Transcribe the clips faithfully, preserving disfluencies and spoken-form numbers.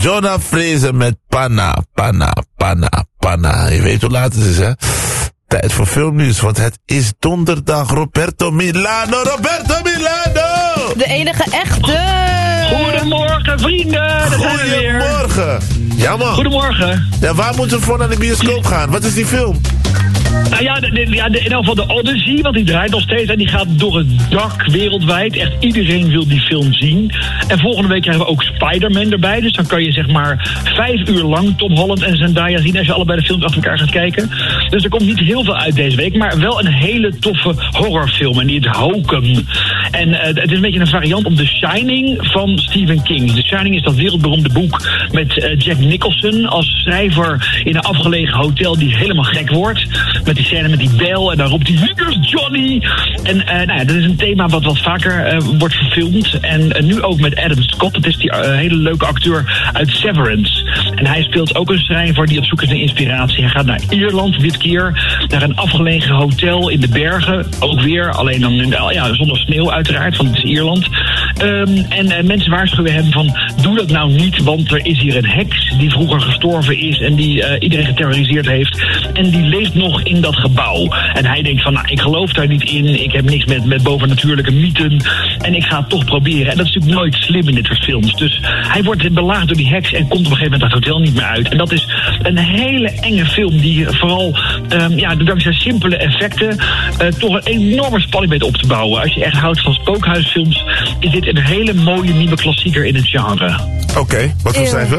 Jonah Fraser met Panna, Panna, Panna, Panna. Je weet hoe laat het is, hè? Tijd voor filmnieuws, want het is donderdag. Roberto Milano, Roberto Milano! De enige echte! Goedemorgen, vrienden! Daar zijn we weer. Goedemorgen! Ja, man. Goedemorgen. Ja, waar moeten we voor naar de bioscoop gaan? Wat is die film? Nou ja, de, de, ja de, in ieder geval de Odyssey, want die draait nog steeds en die gaat door het dak wereldwijd. Echt iedereen wil die film zien. En volgende week krijgen we ook Spider-Man erbij. Dus dan kan je zeg maar vijf uur lang Tom Holland en Zendaya zien als je allebei de films achter elkaar gaat kijken. Dus er komt niet heel veel uit deze week, maar wel een hele toffe horrorfilm. En die heet Hokum. En uh, het is een beetje een variant op The Shining van Stephen King. The Shining is dat wereldberoemde boek met uh, Jack Nicholson als schrijver in een afgelegen hotel die helemaal gek wordt. Met die scène met die bel en dan roept hij, here's Johnny! En uh, nou ja, dat is een thema wat wat vaker uh, wordt verfilmd. En uh, nu ook met Adam Scott. Dat is die uh, hele leuke acteur uit Severance. En hij speelt ook een schrijver die op zoek is naar inspiratie. Hij gaat naar Ierland dit keer. Naar een afgelegen hotel in de bergen. Ook weer, alleen dan ja, zonder sneeuw uiteraard, want het is Ierland. Um, en uh, mensen waarschuwen hem van, doe dat nou niet, want er is hier een heks die vroeger gestorven is en die uh, iedereen geterroriseerd heeft. En die leeft nog in dat gebouw. En hij denkt van, nou, ik geloof daar niet in. Ik heb niks met, met bovennatuurlijke mythen. En ik ga het toch proberen. En dat is natuurlijk nooit slim in dit soort films. Dus hij wordt belaagd door die heks en komt op een gegeven moment dat hotel niet meer uit. En dat is een hele enge film die vooral, um, ja, dankzij simpele effecten, uh, toch een enorme spanning weet op te bouwen. Als je echt houdt van spookhuisfilms, is dit een hele mooie nieuwe klassieker in het genre. Oké, okay, wat voor cijfer?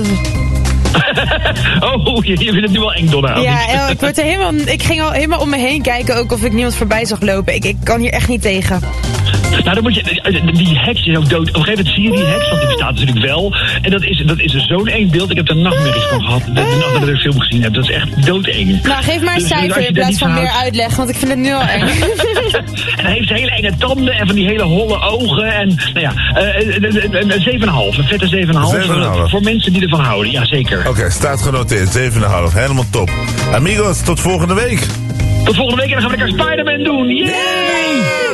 Oh, je, je vindt het nu wel eng, Donna. Ja, ik, word er helemaal, ik ging al helemaal om me heen kijken, ook of ik niemand voorbij zag lopen. Ik, ik kan hier echt niet tegen. Nou, dan moet je, die heks is ook dood. Op een gegeven moment zie je die heks, want die bestaat natuurlijk wel. En dat is, dat is zo'n eng beeld. Ik heb er nachtmerries van gehad, de, de nacht dat ik de film gezien heb. Dat is echt doodeng. Nou, geef maar een dus, cijfer dus in plaats van meer uitleg, want ik vind het nu al eng. En hij heeft hele enge tanden en van die hele holle ogen. En, nou ja, uh, een, een zeven komma vijf, een vette zeven komma vijf. zeven komma vijf. Voor mensen die ervan houden, ja zeker. Oké, okay, staat genoteerd, zeven komma vijf. Helemaal top. Amigos, tot volgende week. Tot volgende week en dan gaan we lekker Spider-Man doen. Yay!